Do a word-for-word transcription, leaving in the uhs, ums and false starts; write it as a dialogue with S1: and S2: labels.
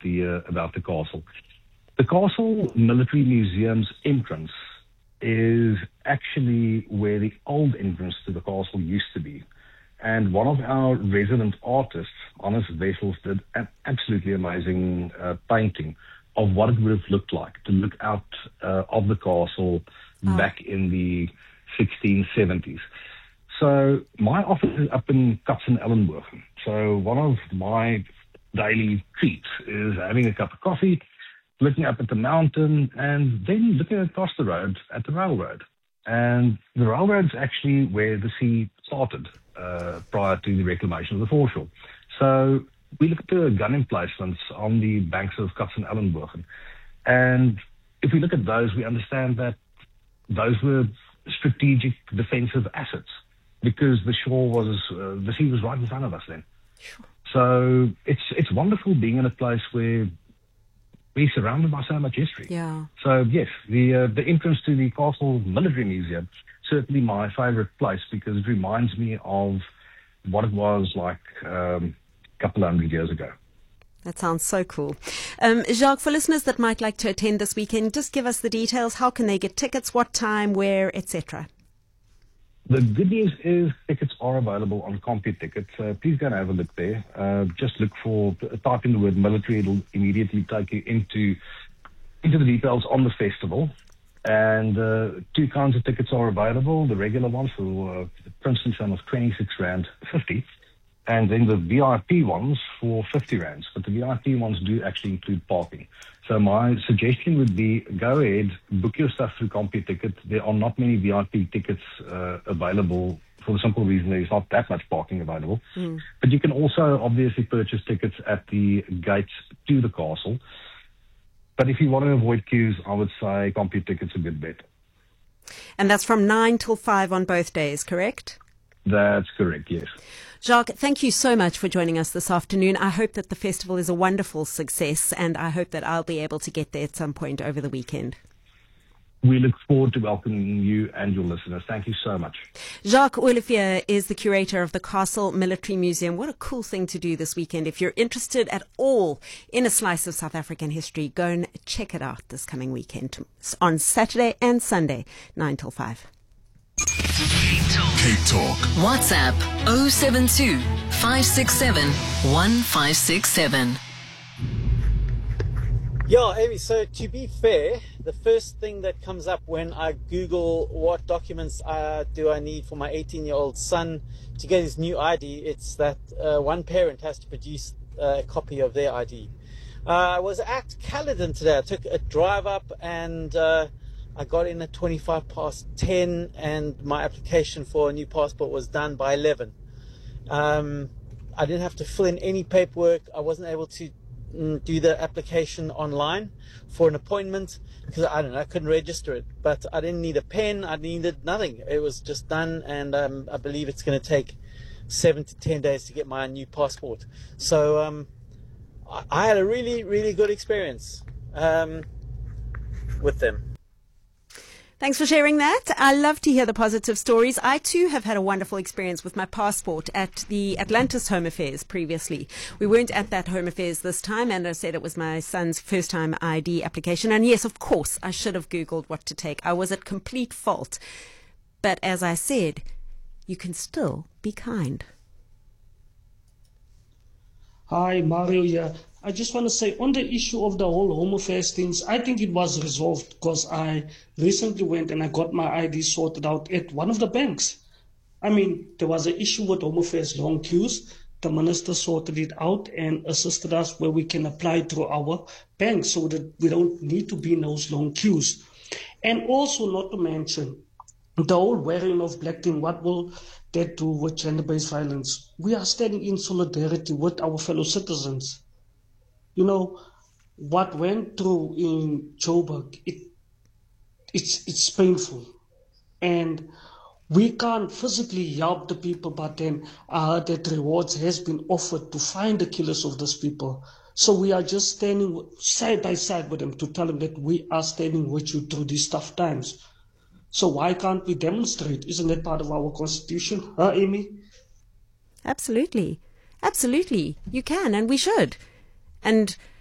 S1: the uh, about the castle. The Castle Military Museum's entrance is actually where the old entrance to the castle used to be. And one of our resident artists, Honest Vessels, did an absolutely amazing uh, painting of what it would have looked like to look out uh, of the castle oh. back in the sixteen seventies. So my office is up in Katzenelnboog. So one of my daily treats is having a cup of coffee, looking up at the mountain, and then looking across the road at the railroad. And the railroad's actually where the sea started uh, prior to the reclamation of the foreshore. So we look at the gun emplacements on the banks of Katzenelnboog. And if we look at those, we understand that those were strategic defensive assets because the shore was, uh, the sea was right in front of us then. Sure. So it's it's wonderful being in a place where we're surrounded by so much history.
S2: Yeah.
S1: So yes, the uh, the entrance to the Castle Military Museum, certainly my favorite place because it reminds me of what it was like um, a couple of hundred years ago.
S2: That sounds so cool. Um, Jacques, for listeners that might like to attend this weekend, just give us the details. How can they get tickets, what time, where, et cetera?
S1: The good news is tickets are available on CompuTicket. Uh, please go and have a look there. Uh, just look for, type in the word military. It'll immediately take you into into the details on the festival. And uh, two kinds of tickets are available. The regular ones for uh, the Princeton sum of twenty-six rand fifty. And then the V I P ones for fifty rands. But the V I P ones do actually include parking. So my suggestion would be go ahead, book your stuff through CompuTicket. There are not many V I P tickets uh, available for the simple reason there's not that much parking available. Mm. But you can also obviously purchase tickets at the gates to the castle. But if you want to avoid queues, I would say CompuTicket's a good bet.
S2: And that's from nine till five on both days, correct?
S1: That's correct, yes.
S2: Jacques, thank you so much for joining us this afternoon. I hope that the festival is a wonderful success, and I hope that I'll be able to get there at some point over the weekend.
S1: We look forward to welcoming you and your listeners. Thank you so much.
S2: Jacques Olivier is the curator of the Castle Military Museum. What a cool thing to do this weekend. If you're interested at all in a slice of South African history, go and check it out this coming weekend on Saturday and Sunday, nine till five.
S3: Cape Talk.
S4: WhatsApp oh seven two, five six seven, one five six seven.
S5: Yeah, Amy, so to be fair, the first thing that comes up when I Google what documents uh, do I need for my eighteen-year-old son to get his new I D, it's that uh, one parent has to produce uh, a copy of their I D. Uh, I was at Caledon today. I took a drive up and uh, I got in at twenty-five past ten, and my application for a new passport was done by eleven. Um, I didn't have to fill in any paperwork. I wasn't able to mm, do the application online for an appointment because I don't know, I couldn't register it. But I didn't need a pen. I needed nothing. It was just done, and um, I believe it's going to take seven to ten days to get my new passport. So um, I, I had a really, really good experience um, with them.
S2: Thanks for sharing that. I love to hear the positive stories. I too have had a wonderful experience with my passport at the Atlantis Home Affairs previously. We weren't at that Home Affairs this time, and I said it was my son's first time I D application. And yes, of course, I should have Googled what to take. I was at complete fault. But as I said, you can still be kind.
S6: Hi, Mario here. I just want to say on the issue of the whole Home Affairs things, I think it was resolved because I recently went and I got my I D sorted out at one of the banks. I mean, there was an issue with Home Affairs long queues. The minister sorted it out and assisted us where we can apply through our bank so that we don't need to be in those long queues. And also, not to mention, the whole wearing of black thing, what will that do with gender-based violence? We are standing in solidarity with our fellow citizens. You know, what went through in Joburg, it, it's, it's painful. And we can't physically help the people, but then uh, that rewards has been offered to find the killers of these people. So we are just standing side by side with them to tell them that we are standing with you through these tough times. So why can't we demonstrate? Isn't that part of our constitution, huh, Amy?
S2: Absolutely. Absolutely. You can, and we should. And